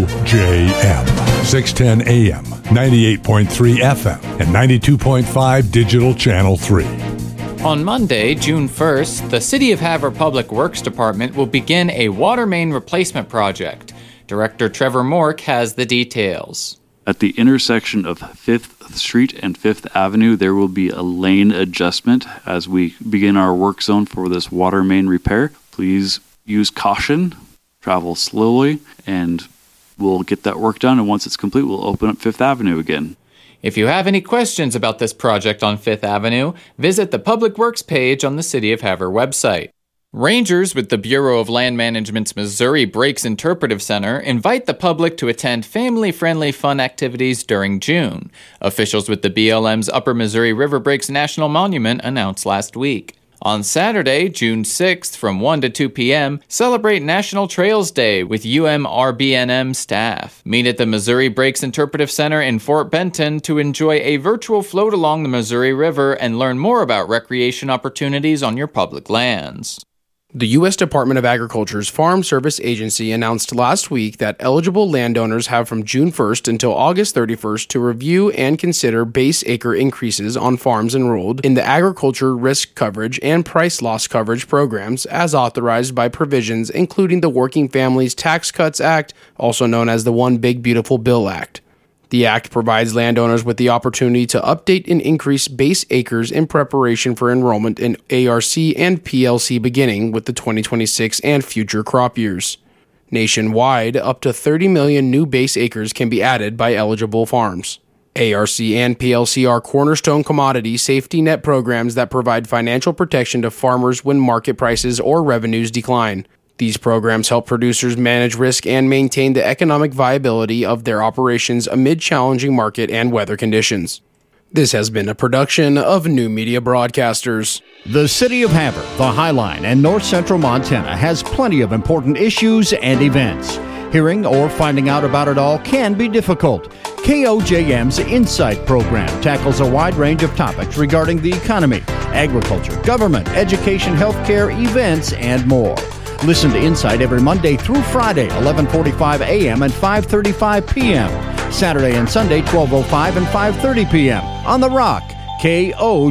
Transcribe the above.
KOJM, 610 AM, 98.3 FM, and 92.5 Digital Channel 3. On Monday, June 1st, the City of Havre Public Works Department will begin a water main replacement project. Director Trevor Mork has the details. At the intersection of 5th Street and 5th Avenue, there will be a lane adjustment as we begin our work zone for this water main repair. Please use caution, travel slowly, and we'll get that work done. And once it's complete, we'll open up 5th Avenue again. If you have any questions about this project on 5th Avenue, visit the Public Works page on the City of Havre website. Rangers with the Bureau of Land Management's Missouri Breaks Interpretive Center invite the public to attend family-friendly fun activities during June. Officials with the BLM's Upper Missouri River Breaks National Monument announced last week. On Saturday, June 6th, from 1 to 2 p.m., celebrate National Trails Day with UMRBNM staff. Meet at the Missouri Breaks Interpretive Center in Fort Benton to enjoy a virtual float along the Missouri River and learn more about recreation opportunities on your public lands. The U.S. Department of Agriculture's Farm Service Agency announced last week that eligible landowners have from June 1st until August 31st to review and consider base acre increases on farms enrolled in the Agriculture Risk Coverage and Price Loss Coverage programs as authorized by provisions including the Working Families Tax Cuts Act, also known as the One Big Beautiful Bill Act. The act provides landowners with the opportunity to update and increase base acres in preparation for enrollment in ARC and PLC beginning with the 2026 and future crop years. Nationwide, up to 30 million new base acres can be added by eligible farms. ARC and PLC are cornerstone commodity safety net programs that provide financial protection to farmers when market prices or revenues decline. These programs help producers manage risk and maintain the economic viability of their operations amid challenging market and weather conditions. This has been a production of New Media Broadcasters. The City of Havre, the Highline, and North Central Montana has plenty of important issues and events. Hearing or finding out about it all can be difficult. KOJM's Insight program tackles a wide range of topics regarding the economy, agriculture, government, education, healthcare, events, and more. Listen to Insight every Monday through Friday, 11:45 a.m. and 5:35 p.m. Saturday and Sunday, 12:05 and 5:30 p.m. on The Rock, KO.